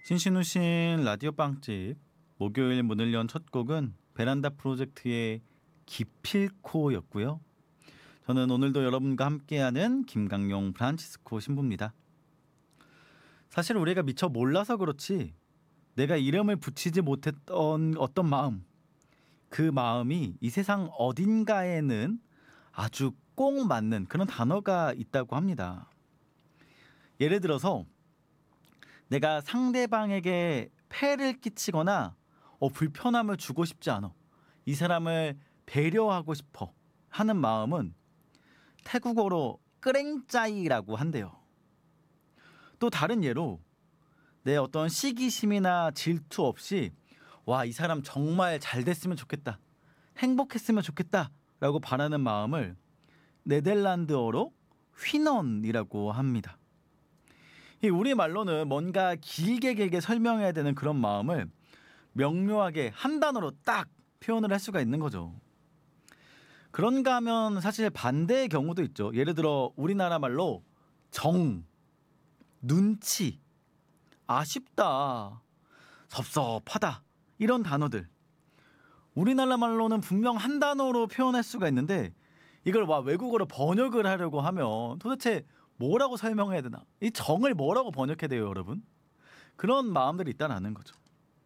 신신우신 라디오 빵집 목요일 문을 연 첫 곡은 베란다 프로젝트의 기필코였고요. 저는 오늘도 여러분과 함께하는 김강용 프란치스코 신부입니다. 사실 우리가 미처 몰라서 그렇지 내가 이름을 붙이지 못했던 어떤 마음, 그 마음이 이 세상 어딘가에는 아주 꼭 맞는 그런 단어가 있다고 합니다. 예를 들어서 내가 상대방에게 폐를 끼치거나 불편함을 주고 싶지 않아, 이 사람을 배려하고 싶어 하는 마음은 태국어로 끄랭짜이라고 한대요. 또 다른 예로 내 어떤 시기심이나 질투 없이 이 사람 정말 잘 됐으면 좋겠다, 행복했으면 좋겠다 라고 바라는 마음을 네덜란드어로 휘넌이라고 합니다. 이 우리말로는 뭔가 길게 설명해야 되는 그런 마음을 명료하게 한 단어로 딱 표현을 할 수가 있는 거죠. 그런가 하면 사실 반대의 경우도 있죠. 예를 들어 우리나라 말로 정, 눈치, 아쉽다, 섭섭하다 이런 단어들, 우리나라 말로는 분명 한 단어로 표현할 수가 있는데 이걸 외국어로 번역을 하려고 하면 도대체 뭐라고 설명해야 되나? 이 정을 뭐라고 번역해야 돼요, 여러분? 그런 마음들이 있다는 거죠.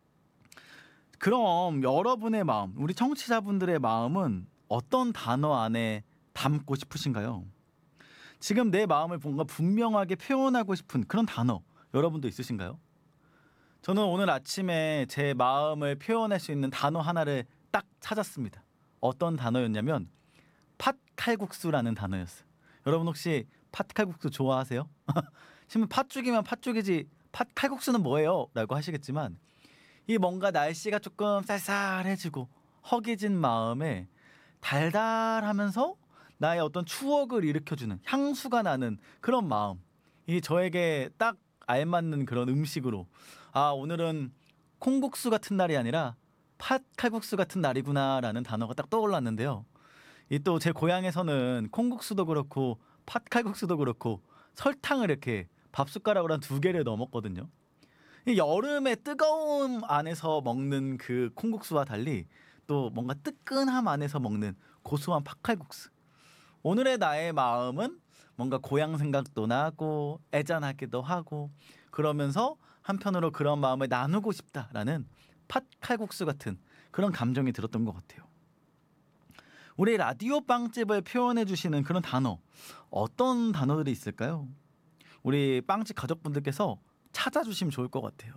그럼 여러분의 마음, 우리 청취자분들의 마음은 어떤 단어 안에 담고 싶으신가요? 지금 내 마음을 뭔가 분명하게 표현하고 싶은 그런 단어 여러분도 있으신가요? 저는 오늘 아침에 제 마음을 표현할 수 있는 단어 하나를 딱 찾았습니다. 어떤 단어였냐면 팥칼국수라는 단어였어요. 여러분 혹시 팥칼국수 좋아하세요? 지금 팥죽이면 팥죽이지 팥칼국수는 뭐예요? 라고 하시겠지만 이 뭔가 날씨가 조금 쌀쌀해지고 허기진 마음에 달달하면서 나의 어떤 추억을 일으켜주는 향수가 나는 그런 마음, 이 저에게 딱 알맞는 그런 음식으로 오늘은 콩국수 같은 날이 아니라 팥칼국수 같은 날이구나 라는 단어가 딱 떠올랐는데요. 이 또 제 고향에서는 콩국수도 그렇고 팥칼국수도 그렇고 설탕을 이렇게 밥숟가락으로 한 2개를 넣어 먹거든요. 이 여름의 뜨거움 안에서 먹는 그 콩국수와 달리 또 뭔가 뜨끈함 안에서 먹는 고소한 팥칼국수. 오늘의 나의 마음은 뭔가 고향 생각도 나고 애잔하기도 하고 그러면서 한편으로 그런 마음을 나누고 싶다라는 팥칼국수 같은 그런 감정이 들었던 것 같아요. 우리 라디오 빵집을 표현해 주시는 그런 단어, 어떤 단어들이 있을까요? 우리 빵집 가족분들께서 찾아주시면 좋을 것 같아요.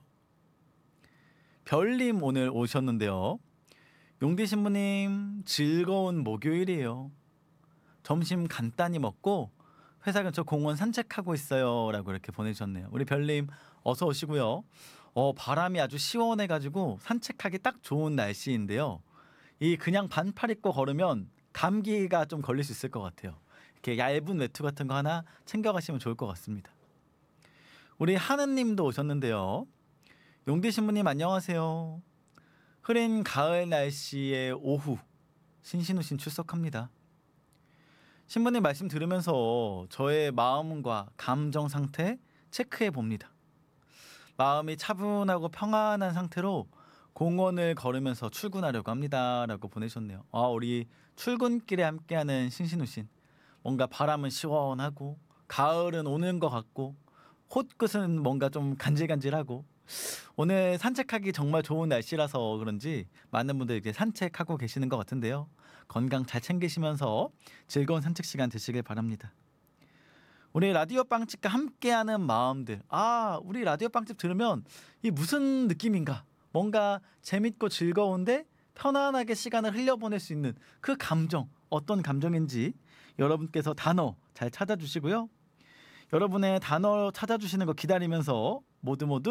별님 오늘 오셨는데요. 용디 신부님, 즐거운 목요일이에요. 점심 간단히 먹고 회사 근처 공원 산책하고 있어요 라고 이렇게 보내주셨네요. 우리 별님 어서 오시고요. 바람이 아주 시원해가지고 산책하기 딱 좋은 날씨인데요. 이 그냥 반팔 입고 걸으면 감기가 좀 걸릴 수 있을 것 같아요. 이렇게 얇은 외투 같은 거 하나 챙겨가시면 좋을 것 같습니다. 우리 하느님도 오셨는데요. 용대 신부님 안녕하세요. 흐린 가을 날씨의 오후 신신우신 출석합니다. 신부님 말씀 들으면서 저의 마음과 감정 상태 체크해 봅니다. 마음이 차분하고 평안한 상태로 공원을 걸으면서 출근하려고 합니다 라고 보내셨네요. 우리 출근길에 함께하는 신신우신, 뭔가 바람은 시원하고 가을은 오는 것 같고 호끝은 뭔가 좀 간질간질하고 오늘 산책하기 정말 좋은 날씨라서 그런지 많은 분들 이렇게 산책하고 계시는 것 같은데요. 건강 잘 챙기시면서 즐거운 산책 시간 되시길 바랍니다. 우리 라디오 빵집과 함께하는 마음들, 우리 라디오 빵집 들으면 이 무슨 느낌인가, 뭔가 재밌고 즐거운데 편안하게 시간을 흘려보낼 수 있는 그 감정, 어떤 감정인지 여러분께서 단어 잘 찾아주시고요. 여러분의 단어 찾아주시는 거 기다리면서 모두